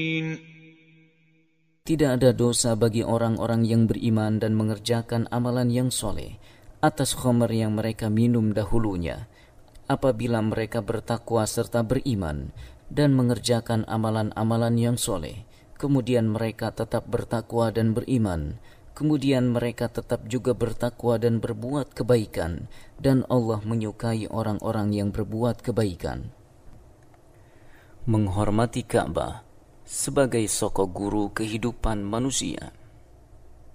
Tidak ada dosa bagi orang-orang yang beriman dan mengerjakan amalan yang soleh atas khamr yang mereka minum dahulunya, apabila mereka bertakwa serta beriman dan mengerjakan amalan-amalan yang soleh, kemudian mereka tetap bertakwa dan beriman, kemudian mereka tetap juga bertakwa dan berbuat kebaikan, dan Allah menyukai orang-orang yang berbuat kebaikan. Menghormati Ka'bah sebagai sokok guru kehidupan manusia.